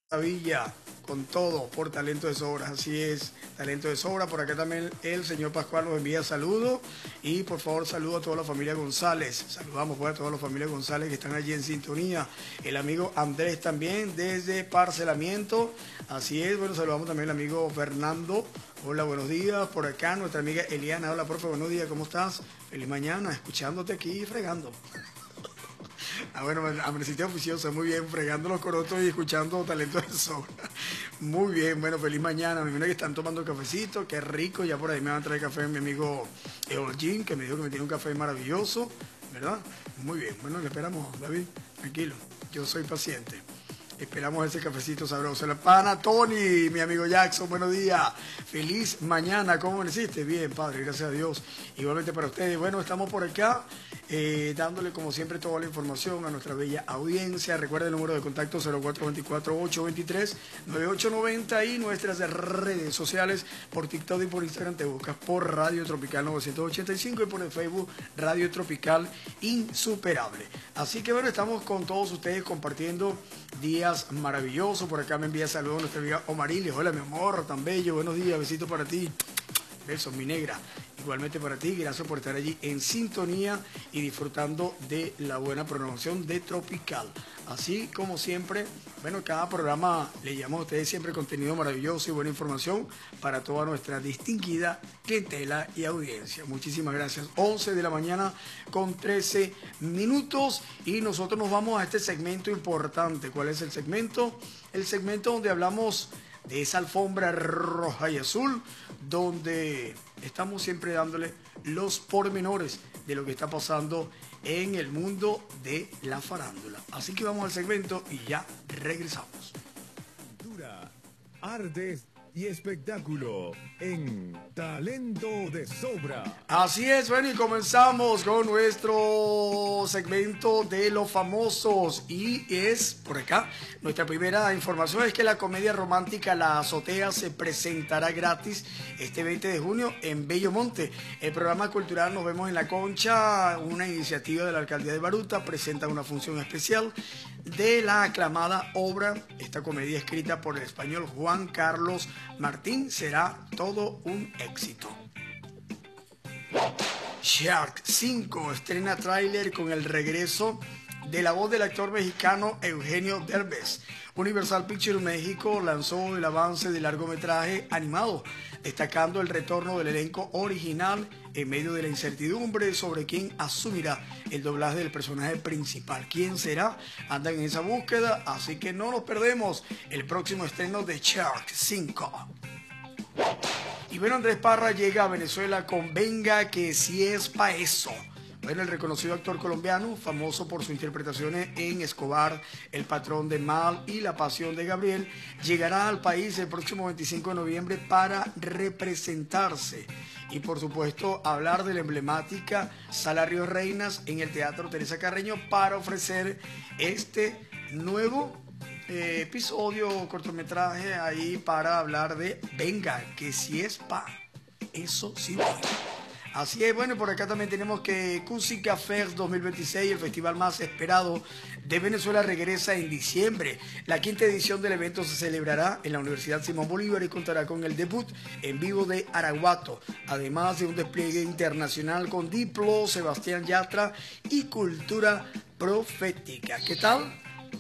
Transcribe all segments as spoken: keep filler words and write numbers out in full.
Villa, con todo, por talento de sobra, así es, talento de sobra. Por acá también el señor Pascual nos envía saludos y por favor saludo a toda la familia González. Saludamos pues, a toda la familia González que están allí en sintonía. El amigo Andrés también desde Parcelamiento, así es. Bueno, saludamos también al amigo Fernando. Hola, buenos días. Por acá nuestra amiga Eliana. Hola, profe, buenos días, ¿cómo estás? Feliz mañana, escuchándote aquí fregando. Ah, bueno, amaneciste oficiosa, muy bien, fregando los corotos y escuchando talento de sobra. Muy bien, bueno, feliz mañana. Me imagino que están tomando cafecito, qué rico. Ya por ahí me van a traer café mi amigo Eorgin, que me dijo que me tiene un café maravilloso, ¿verdad? Muy bien, bueno, le esperamos, David, tranquilo, yo soy paciente. Esperamos ese cafecito sabroso. La pana Tony, mi amigo Jackson, buenos días. Feliz mañana, ¿cómo amaneciste? Bien, padre, gracias a Dios. Igualmente para ustedes. Bueno, estamos por acá eh, dándole como siempre toda la información a nuestra bella audiencia. Recuerda el número de contacto cero cuatro dos cuatro, ocho dos tres, nueve ocho nueve cero y nuestras redes sociales por TikTok y por Instagram. Te buscas por Radio Tropical novecientos ochenta y cinco y por el Facebook Radio Tropical Insuperable. Así que bueno, estamos con todos ustedes compartiendo días maravillosos. Por acá me envía saludos nuestra amiga Omarilis. Hola, mi amor, tan bello. Buenos días, besitos para ti. Besos, mi negra. Igualmente para ti. Gracias por estar allí en sintonía y disfrutando de la buena programación de Tropical. Así como siempre, bueno, cada programa le llamamos a ustedes siempre contenido maravilloso y buena información para toda nuestra distinguida clientela y audiencia. Muchísimas gracias. once de la mañana con trece minutos y nosotros nos vamos a este segmento importante. ¿Cuál es el segmento? El segmento donde hablamos de esa alfombra roja y azul, donde estamos siempre dándole los pormenores de lo que está pasando en el mundo de la farándula. Así que vamos al segmento y ya regresamos. Cultura, artes y espectáculo en Talento de Sobra. Así es, bueno, y comenzamos con nuestro segmento de los famosos. Y es, por acá, nuestra primera información es que la comedia romántica La Azotea se presentará gratis este veinte de junio en Bellomonte. El programa cultural Nos Vemos en la Concha, una iniciativa de la Alcaldía de Baruta, presenta una función especial de la aclamada obra. Esta comedia escrita por el español Juan Carlos Martín será todo un éxito. Shark cinco estrena tráiler con el regreso de la voz del actor mexicano Eugenio Derbez. Universal Pictures México lanzó el avance del largometraje animado, destacando el retorno del elenco original en medio de la incertidumbre sobre quién asumirá el doblaje del personaje principal. ¿Quién será? Andan en esa búsqueda, así que no nos perdemos el próximo estreno de Shark cinco. Y bueno, Andrés Parra llega a Venezuela con Venga que si es pa' eso. Bueno, el reconocido actor colombiano, famoso por sus interpretaciones en Escobar, El Patrón de Mal y La Pasión de Gabriel, llegará al país el próximo veinticinco de noviembre para representarse y, por supuesto, hablar de la emblemática Sala Río Reinas en el Teatro Teresa Carreño para ofrecer este nuevo eh, episodio, cortometraje ahí para hablar de Venga, que si es pa' eso sí voy. Así es, bueno, por acá también tenemos que Cusica Fest dos mil veintiséis, el festival más esperado de Venezuela, regresa en diciembre. La quinta edición del evento se celebrará en la Universidad Simón Bolívar y contará con el debut en vivo de Araguato, además de un despliegue internacional con Diplo, Sebastián Yatra y Cultura Profética. ¿Qué tal?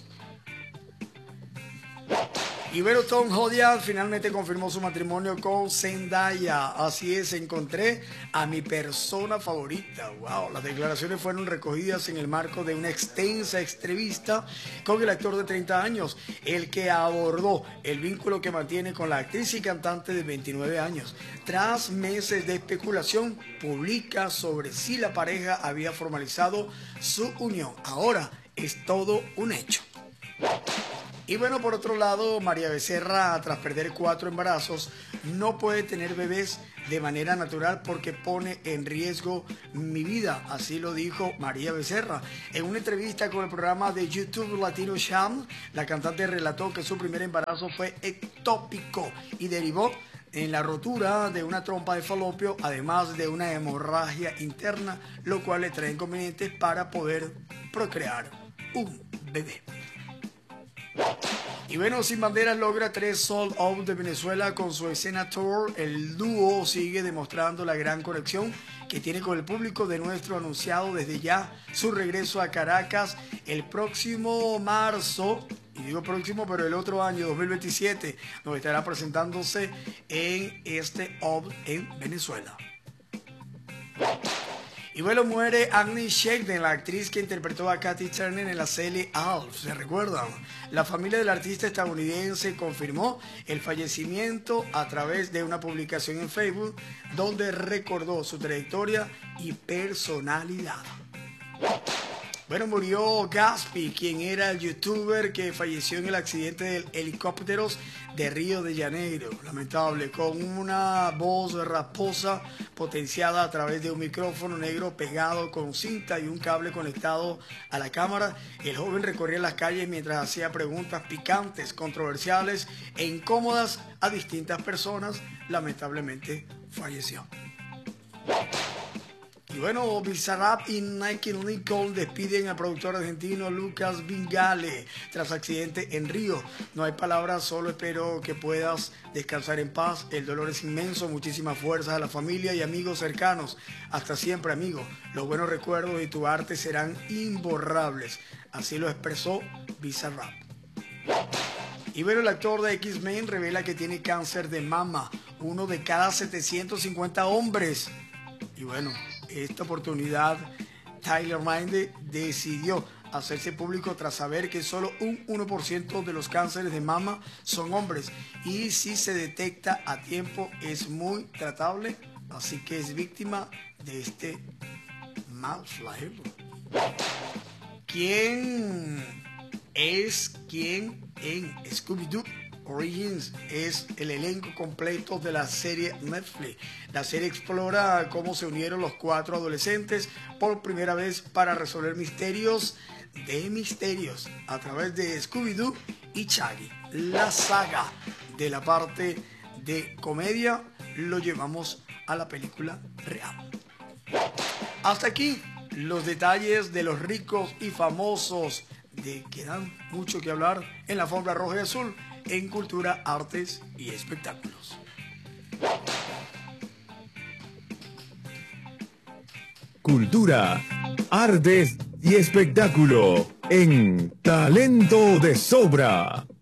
Y bueno, Tom Holland finalmente confirmó su matrimonio con Zendaya. Así es, encontré a mi persona favorita. Wow, las declaraciones fueron recogidas en el marco de una extensa entrevista con el actor de treinta años, el que abordó el vínculo que mantiene con la actriz y cantante de veintinueve años. Tras meses de especulación, publica sobre si la pareja había formalizado su unión. Ahora es todo un hecho. Y bueno, por otro lado, María Becerra, tras perder cuatro embarazos, no puede tener bebés de manera natural porque pone en riesgo mi vida. Así lo dijo María Becerra. En una entrevista con el programa de YouTube Latino Sham, la cantante relató que su primer embarazo fue ectópico y derivó en la rotura de una trompa de falopio, además de una hemorragia interna, lo cual le trae inconvenientes para poder procrear un bebé. Y bueno, Sin Banderas logra tres sold out de Venezuela con su escena tour. El dúo sigue demostrando la gran conexión que tiene con el público de nuestro anunciado desde ya su regreso a Caracas el próximo marzo. Y digo próximo, pero el otro año, dos mil veintisiete, nos estará presentándose en este hub en Venezuela. Y bueno, muere Agnes Sheridan, la actriz que interpretó a Katy Turner en la serie Alf, ¿se recuerdan? La familia del artista estadounidense confirmó el fallecimiento a través de una publicación en Facebook donde recordó su trayectoria y personalidad. Bueno, murió Gaspi, quien era el youtuber que falleció en el accidente del helicópteros de Río de Janeiro. Lamentable, con una voz rasposa potenciada a través de un micrófono negro pegado con cinta y un cable conectado a la cámara. El joven recorría las calles mientras hacía preguntas picantes, controversiales e incómodas a distintas personas. Lamentablemente falleció. Y bueno, Bizarrap y Nicky Nicole despiden al productor argentino Lucas Vingale tras accidente en Río. No hay palabras, solo espero que puedas descansar en paz. El dolor es inmenso, muchísimas fuerzas a la familia y amigos cercanos. Hasta siempre, amigo. Los buenos recuerdos de tu arte serán imborrables. Así lo expresó Bizarrap. Y bueno, el actor de X-Men revela que tiene cáncer de mama, uno de cada setecientos cincuenta hombres. Y bueno, esta oportunidad Tyler Minde decidió hacerse público tras saber que solo un uno por ciento de los cánceres de mama son hombres y si se detecta a tiempo es muy tratable, así que es víctima de este mal flagelo. ¿Quién es quién en Scooby-Doo Origins? Es el elenco completo de la serie Netflix. La serie explora cómo se unieron los cuatro adolescentes por primera vez para resolver misterios de misterios a través de Scooby-Doo y Shaggy. La saga de la parte de comedia lo llevamos a la película real. Hasta aquí los detalles de los ricos y famosos de que dan mucho que hablar en la alfombra roja y azul en cultura, artes y espectáculos. Cultura, artes y espectáculo en Talento de Sobra.